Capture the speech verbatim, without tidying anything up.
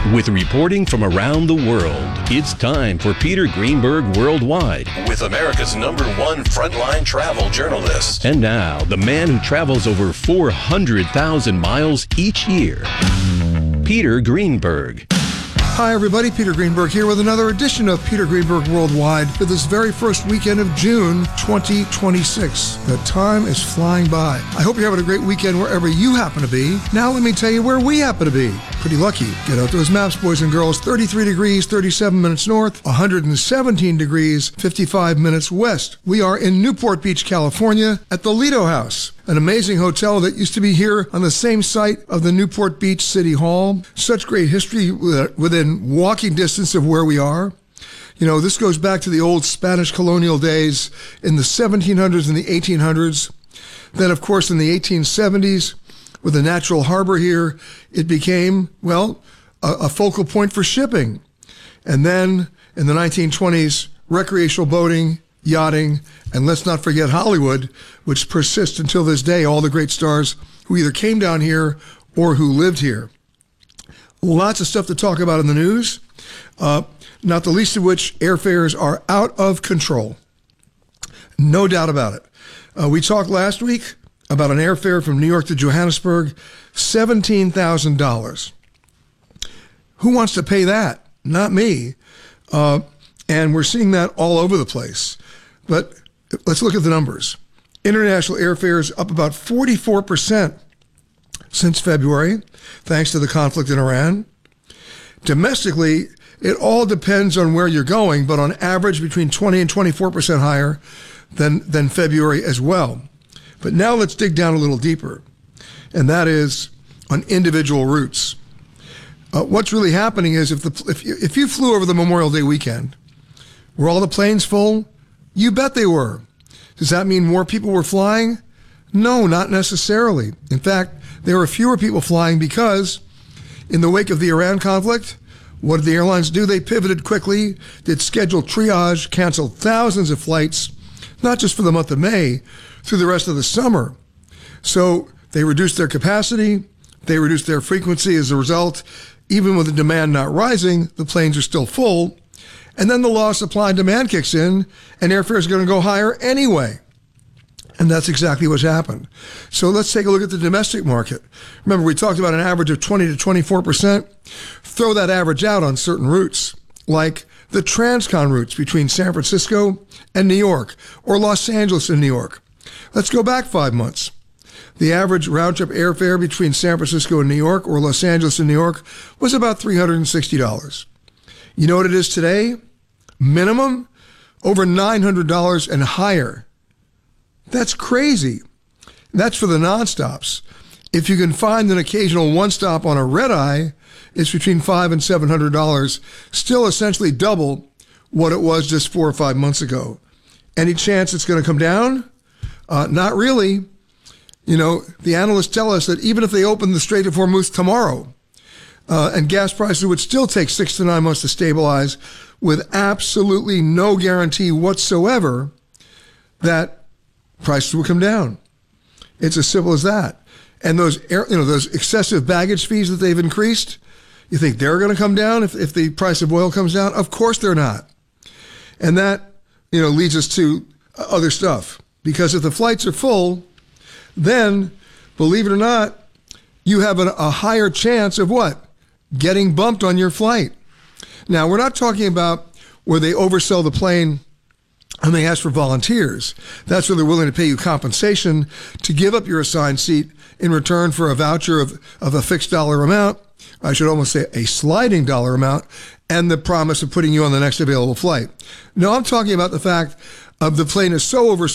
With reporting from around the world, it's time for Peter Greenberg Worldwide. With America's number one frontline travel journalist. And now, the man who travels over four hundred thousand miles each year, Peter Greenberg. Hi, everybody. Peter Greenberg here with another edition of Peter Greenberg Worldwide for this very first weekend of June twenty twenty-six. The time is flying by. I hope you're having a great weekend wherever you happen to be. Now let me tell you where we happen to be. Pretty lucky. Get out those maps, boys and girls. thirty-three degrees, thirty-seven minutes north, one hundred seventeen degrees, fifty-five minutes west. We are in Newport Beach, California at the Lido House, an amazing hotel that used to be here on the same site of the Newport Beach City Hall. Such great history within walking distance of where we are. You know, this goes back to the old Spanish colonial days in the seventeen hundreds and the eighteen hundreds. Then, of course, in the eighteen seventies, with a natural harbor here, it became, well, a, a focal point for shipping. And then in the nineteen twenties, recreational boating, yachting, and let's not forget Hollywood, which persists until this day, all the great stars who either came down here or who lived here. Lots of stuff to talk about in the news, uh, not the least of which airfares are out of control. No doubt about it. Uh, we talked last week about an airfare from New York to Johannesburg, seventeen thousand dollars. Who wants to pay that? Not me. Uh, and we're seeing that all over the place. But let's look at the numbers. International airfares up about forty-four percent since February, thanks to the conflict in Iran. Domestically, it all depends on where you're going, but on average between twenty and twenty-four percent higher than, than February as well. But now let's dig down a little deeper, and that is on individual routes. Uh, what's really happening is if, the, if, you, if you flew over the Memorial Day weekend, were all the planes full? You bet they were. Does that mean more people were flying? No, not necessarily. In fact, there were fewer people flying because in the wake of the Iran conflict, what did the airlines do? They pivoted quickly, did scheduled triage, canceled thousands of flights, not just for the month of May, through the rest of the summer. So they reduced their capacity, they reduced their frequency as a result. Even with the demand not rising, the planes are still full. And then the law of supply and demand kicks in, and airfare is going to go higher anyway. And that's exactly what's happened. So let's take a look at the domestic market. Remember, we talked about an average of twenty to twenty-four percent. Throw that average out on certain routes, like the Transcon routes between San Francisco and New York, or Los Angeles and New York. Let's go back five months. The average round-trip airfare between San Francisco and New York, or Los Angeles and New York, was about three hundred sixty dollars. You know what it is today? Minimum, over nine hundred dollars and higher. That's crazy. That's for the nonstops. If you can find an occasional one-stop on a red-eye, it's between five hundred and seven hundred dollars, still essentially double what it was just four or five months ago. Any chance it's going to come down? Uh, not really. You know, the analysts tell us that even if they open the Strait of Hormuz tomorrow, uh, and gas prices would still take six to nine months to stabilize, with absolutely no guarantee whatsoever that prices will come down. It's as simple as that. And those, air, you know, those excessive baggage fees that they've increased, you think they're going to come down if, if the price of oil comes down? Of course they're not. And that, you know, leads us to other stuff. Because if the flights are full, then, believe it or not, you have a, a higher chance of what? Getting bumped on your flight. Now, we're not talking about where they oversell the plane and they ask for volunteers. That's where they're willing to pay you compensation to give up your assigned seat in return for a voucher of, of a fixed dollar amount. I should almost say a sliding dollar amount, and the promise of putting you on the next available flight. No, I'm talking about the fact of the plane is so oversold